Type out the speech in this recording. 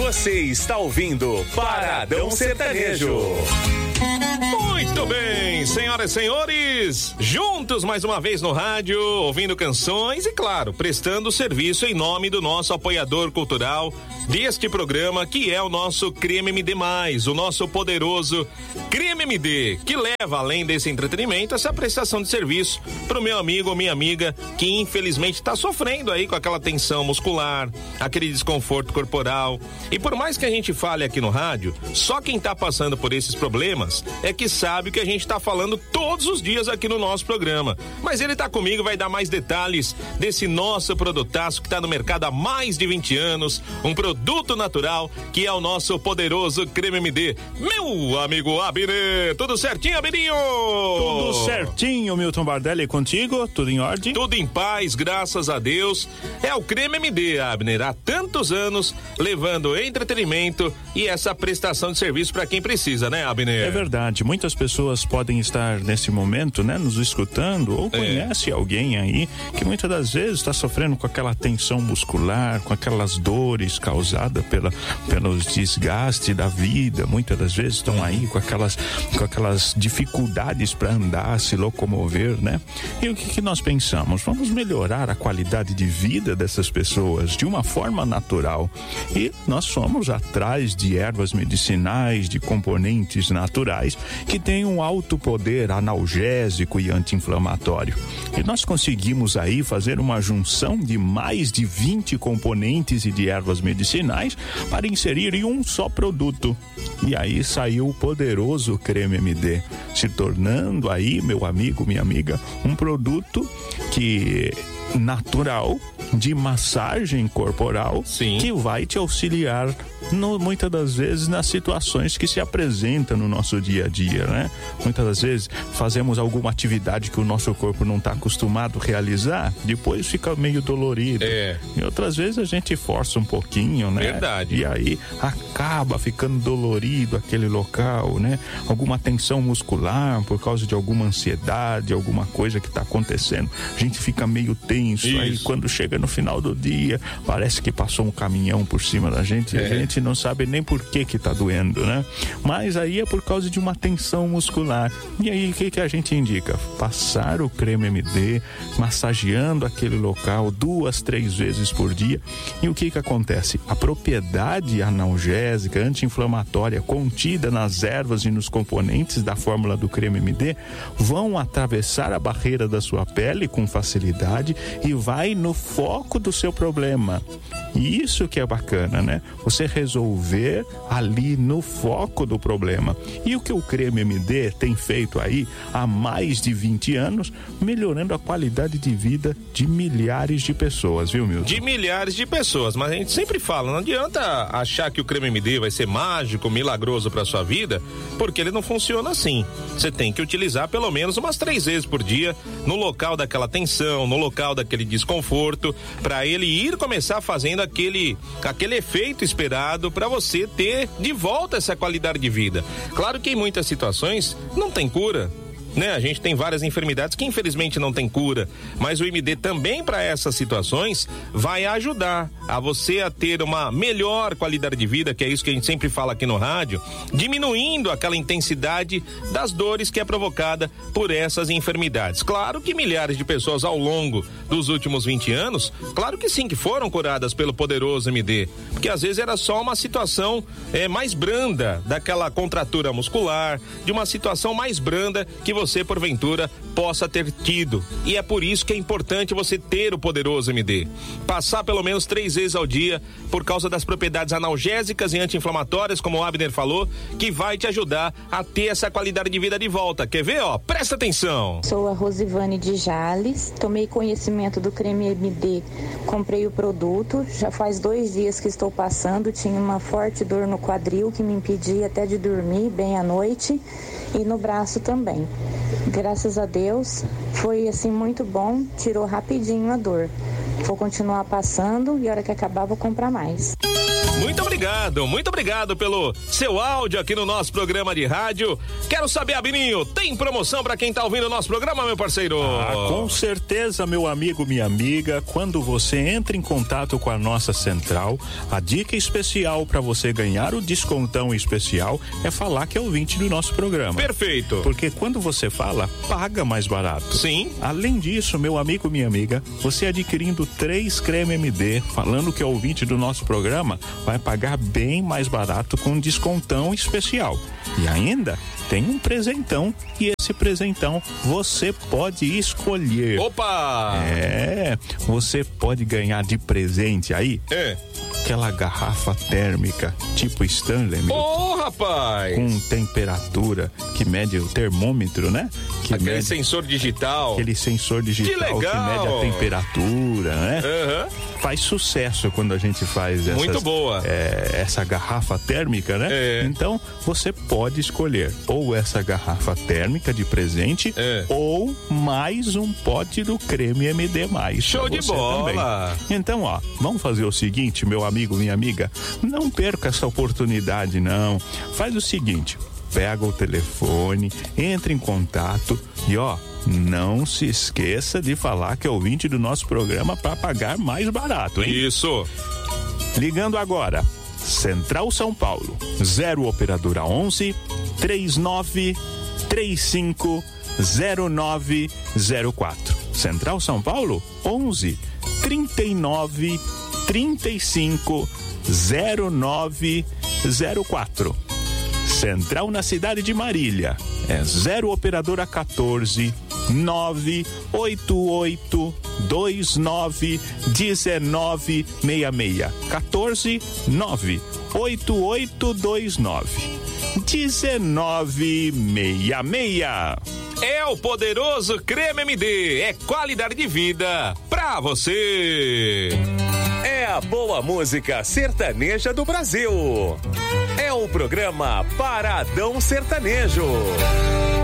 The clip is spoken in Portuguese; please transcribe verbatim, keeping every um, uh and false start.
Você está ouvindo Paradão Sertanejo. Muito bem, senhoras e senhores, juntos mais uma vez no rádio, ouvindo canções e, claro, prestando serviço em nome do nosso apoiador cultural deste programa, que é o nosso Creme M D mais, o nosso poderoso Creme M D, que leva, além desse entretenimento, essa prestação de serviço pro meu amigo ou minha amiga que infelizmente está sofrendo aí com aquela tensão muscular, aquele desconforto corporal. E por mais que a gente fale aqui no rádio, só quem tá passando por esses problemas é que sabe o que a gente tá falando todos os dias aqui no nosso programa. Mas ele tá comigo, vai dar mais detalhes desse nosso produtaço que tá no mercado há mais de vinte anos, um produto natural que é o nosso poderoso Creme M D. Meu amigo Abner, tudo certinho, Abininho? Tudo certinho, Milton Bardelli, contigo? Tudo em ordem? Tudo em paz, graças a Deus. É o Creme M D, Abner, há tantos anos levando entretenimento e essa prestação de serviço para quem precisa, né, Abner? É verdade, muitas pessoas podem estar nesse momento, né, nos escutando ou conhece é. alguém aí que muitas das vezes está sofrendo com aquela tensão muscular, com aquelas dores causadas pela, pelos desgastes da vida, muitas das vezes estão aí com aquelas, com aquelas dificuldades para andar, se locomover, né? E o que, que nós pensamos? Vamos melhorar a qualidade de vida dessas pessoas de uma forma natural. E nós fomos atrás de ervas medicinais, de componentes naturais que têm um alto poder analgésico e anti-inflamatório. E nós conseguimos aí fazer uma junção de mais de vinte componentes e de ervas medicinais para inserir em um só produto. E aí saiu o poderoso Creme M D, se tornando aí, meu amigo, minha amiga, um produto que natural, de massagem corporal. Sim. Que vai te auxiliar no, muitas das vezes nas situações que se apresentam no nosso dia a dia, né? Muitas das vezes fazemos alguma atividade que o nosso corpo não está acostumado a realizar, depois fica meio dolorido. É. E outras vezes a gente força um pouquinho, né? Verdade. E aí acaba ficando dolorido aquele local, né? Alguma tensão muscular por causa de alguma ansiedade, alguma coisa que está acontecendo. A gente fica meio tenso. Isso. Aí quando chega no final do dia, parece que passou um caminhão por cima da gente, é. e a gente não sabe nem por que que tá doendo, né? Mas aí é por causa de uma tensão muscular. E aí o que que a gente indica? Passar o Creme M D, massageando aquele local duas, três vezes por dia. E o que que acontece? A propriedade analgésica, anti-inflamatória contida nas ervas e nos componentes da fórmula do Creme M D vão atravessar a barreira da sua pele com facilidade e vai no foco do seu problema. E isso que é bacana, né? Você resolver ali no foco do problema. E o que o Creme M D tem feito aí há mais de vinte anos, melhorando a qualidade de vida de milhares de pessoas, viu, Milton? De milhares de pessoas, mas a gente sempre fala, não adianta achar que o Creme M D vai ser mágico, milagroso para sua vida, porque ele não funciona assim. Você tem que utilizar pelo menos umas três vezes por dia no local daquela tensão, no local daquele desconforto, para ele ir começar fazendo aquele, aquele efeito esperado para você ter de volta essa qualidade de vida. Claro que em muitas situações não tem cura, né? A gente tem várias enfermidades que infelizmente não tem cura, mas o M D também para essas situações vai ajudar a você a ter uma melhor qualidade de vida, que é isso que a gente sempre fala aqui no rádio, diminuindo aquela intensidade das dores que é provocada por essas enfermidades. Claro que milhares de pessoas ao longo dos últimos vinte anos, claro que sim, que foram curadas pelo poderoso M D, porque às vezes era só uma situação é, mais branda daquela contratura muscular, de uma situação mais branda que você você porventura possa ter tido. E é por isso que é importante você ter o poderoso M D. Passar pelo menos três vezes ao dia por causa das propriedades analgésicas e anti-inflamatórias, como o Abner falou, que vai te ajudar a ter essa qualidade de vida de volta. Quer ver, ó? Presta atenção. Sou a Rosivane de Jales, tomei conhecimento do Creme M D, comprei o produto, já faz dois dias que estou passando, tinha uma forte dor no quadril que me impedia até de dormir bem à noite e no braço também. Graças a Deus, foi assim muito bom, tirou rapidinho a dor. Vou continuar passando e a hora que acabar vou comprar mais. Muito obrigado, muito obrigado pelo seu áudio aqui no nosso programa de rádio. Quero saber, Abininho, tem promoção para quem tá ouvindo o nosso programa, meu parceiro? Ah, com certeza, meu amigo, minha amiga. Quando você entra em contato com a nossa central, a dica especial para você ganhar o descontão especial é falar que é ouvinte do nosso programa. Perfeito. Porque quando você fala, paga mais barato. Sim. Além disso, meu amigo, minha amiga, você adquirindo três creme M D, falando que é ouvinte do nosso programa, vai pagar bem mais barato com um descontão especial. E ainda tem um presentão, e esse presentão você pode escolher. Opa! É, você pode ganhar de presente aí é. aquela garrafa térmica tipo Stanley. Ô, oh, rapaz! Com temperatura que mede o termômetro, né? Que aquele mede, sensor digital. Aquele sensor digital que, legal. que mede a temperatura, né? Uhum. Faz sucesso quando a gente faz essas, muito boa. É, essa garrafa térmica, né? É. Então, você pode escolher ou essa garrafa térmica de presente é. ou mais um pote do creme M D mais. Show de bola! Também. Então, ó, vamos fazer o seguinte, meu amigo, minha amiga, não perca essa oportunidade, não. Faz o seguinte, pega o telefone, entra em contato e, ó, não se esqueça de falar que é ouvinte do nosso programa para pagar mais barato, hein? Isso. Ligando agora, Central São Paulo, zero operadora onze, três nove três cinco zero nove zero quatro. Central São Paulo, onze, trinta e nove, trinta e cinco zero nove zero quatro. Central na cidade de Marília é zero operadora quatorze, nove oito oito dois nove um nove seis seis. quatorze, nove oito oito dois nove um nove seis seis. É o poderoso Creme M D, é qualidade de vida pra você. É a boa música sertaneja do Brasil. É o programa Paradão Sertanejo.